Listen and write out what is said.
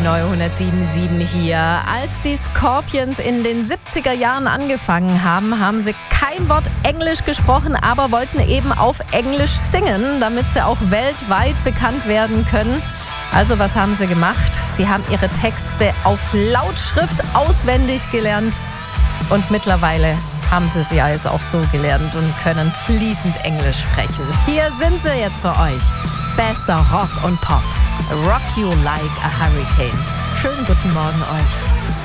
Neu 107.7 hier. Als die Scorpions in den 70er Jahren angefangen haben, haben sie kein Wort Englisch gesprochen, aber wollten eben auf Englisch singen, damit sie auch weltweit bekannt werden können. Also was haben sie gemacht? Sie haben ihre Texte auf Lautschrift auswendig gelernt und mittlerweile haben sie ja jetzt auch so gelernt und können fließend Englisch sprechen. Hier sind sie jetzt für euch. Bester Rock und Pop. Rock You Like a Hurricane. Schönen guten Morgen euch.